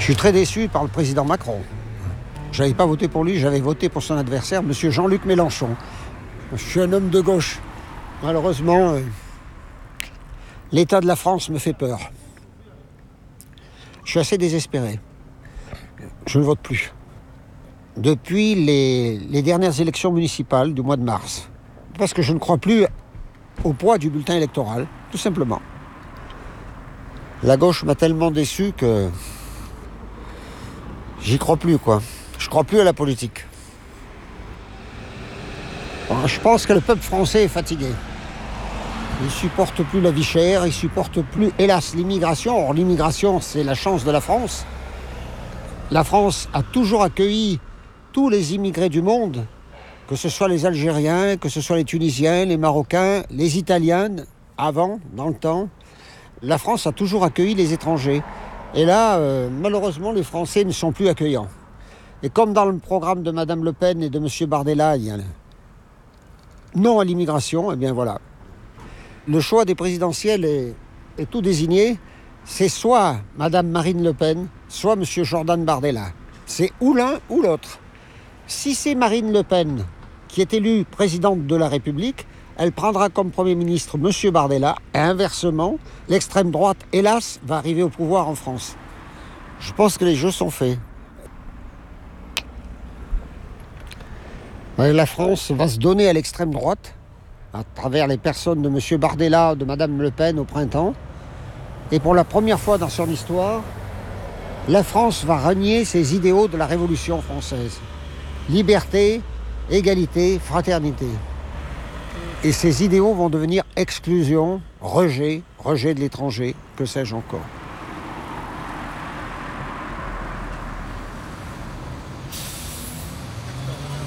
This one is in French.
suis très déçu par le président Macron. Je n'avais pas voté pour lui, j'avais voté pour son adversaire, M. Jean-Luc Mélenchon. Je suis un homme de gauche. Malheureusement, l'état de la France me fait peur. Je suis assez désespéré. Je ne vote plus. Depuis les dernières élections municipales du mois de mars. Parce que je ne crois plus au poids du bulletin électoral, tout simplement. La gauche m'a tellement déçu que j'y crois plus, quoi. Je crois plus à la politique. Alors, je pense que le peuple français est fatigué. Il ne supporte plus la vie chère, il ne supporte plus, hélas, l'immigration. Or, l'immigration, c'est la chance de la France. La France a toujours accueilli tous les immigrés du monde, que ce soit les Algériens, que ce soit les Tunisiens, les Marocains, les Italiens, avant, dans le temps. La France a toujours accueilli les étrangers. Et là, malheureusement, les Français ne sont plus accueillants. Et comme dans le programme de Mme Le Pen et de M. Bardella, il y a non à l'immigration, eh bien voilà. Le choix des présidentielles est tout désigné. C'est soit Mme Marine Le Pen, soit M. Jordan Bardella. C'est ou l'un ou l'autre. Si c'est Marine Le Pen qui est élue présidente de la République, elle prendra comme Premier ministre M. Bardella. Et inversement, l'extrême droite, hélas, va arriver au pouvoir en France. Je pense que les jeux sont faits. La France va se donner à l'extrême droite, à travers les personnes de M. Bardella, de Mme Le Pen au printemps. Et pour la première fois dans son histoire, la France va renier ses idéaux de la Révolution française. Liberté, égalité, fraternité. Et ces idéaux vont devenir exclusion, rejet de l'étranger, que sais-je encore.